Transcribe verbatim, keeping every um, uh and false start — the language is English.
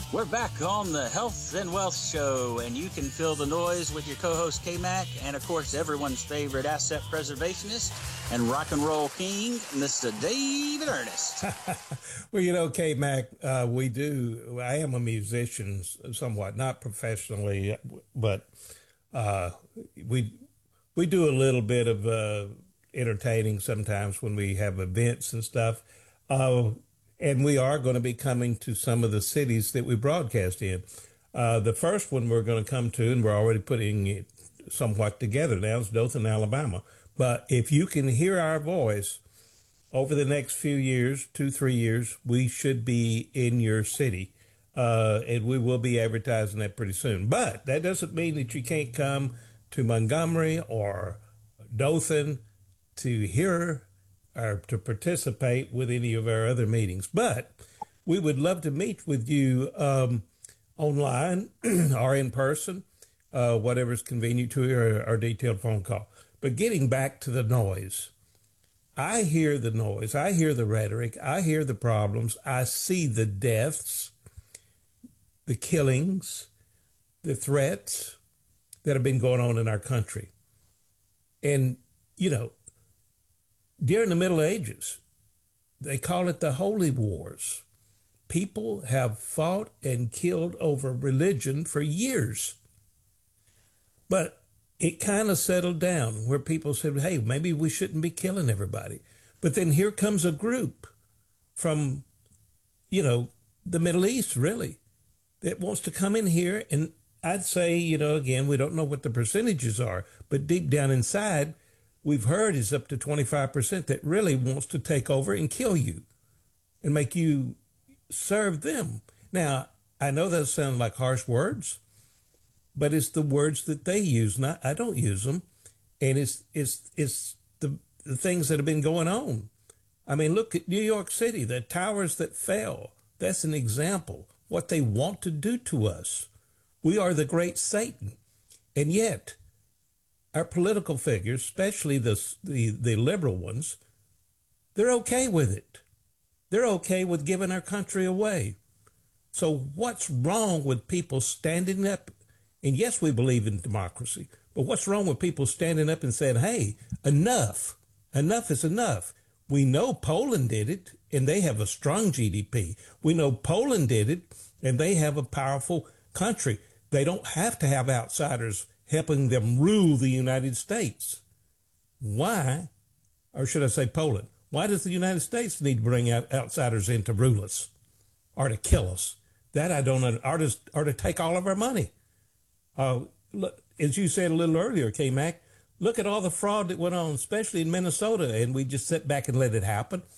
We're back on the Health and Wealth Show, and you can fill the noise with your co-host K-Mac, and of course everyone's favorite asset preservationist and rock and roll king, Mister David Ernest. Well, you know, K-Mac, uh, we do, I am a musician somewhat, not professionally, but uh, we we do a little bit of uh, entertaining sometimes when we have events and stuff. Uh, And we are going to be coming to some of the cities that we broadcast in. Uh, the first one we're going to come to, and we're already putting it somewhat together now, is Dothan, Alabama. But if you can hear our voice over the next few years, two, three years, we should be in your city. Uh, and we will be advertising that pretty soon. But that doesn't mean that you can't come to Montgomery or Dothan to hear or to participate with any of our other meetings. But we would love to meet with you um, online or in person, uh, whatever's convenient to you, or, or detailed phone call. But getting back to the noise, I hear the noise, I hear the rhetoric, I hear the problems, I see the deaths, the killings, the threats that have been going on in our country. And, you know, during the Middle Ages, they call it the Holy Wars. People have fought and killed over religion for years. But it kind of settled down where people said, hey, maybe we shouldn't be killing everybody. But then here comes a group from, you know, the Middle East, really, that wants to come in here. And I'd say, you know, again, we don't know what the percentages are, but deep down inside, we've heard is up to twenty-five percent that really wants to take over and kill you and make you serve them. Now, I know those sound like harsh words, but it's the words that they use. Not, I don't use them. And it's, it's, it's the, the things that have been going on. I mean, look at New York City, the towers that fell. That's an example. What they want to do to us. We are the great Satan. And yet, our political figures, especially the, the the liberal ones, they're okay with it. They're okay with giving our country away. So what's wrong with people standing up? And yes, we believe in democracy, but what's wrong with people standing up and saying, hey, enough, enough is enough. We know Poland did it, and they have a strong G D P. We know Poland did it, and they have a powerful country. They don't have to have outsiders helping them rule the United States. Why, or should I say Poland, why does the United States need to bring out outsiders in to rule us or to kill us? That I don't know, or to, or to take all of our money. Uh, look, as you said a little earlier, K-Mac, look at all the fraud that went on, especially in Minnesota, and we just sit back and let it happen.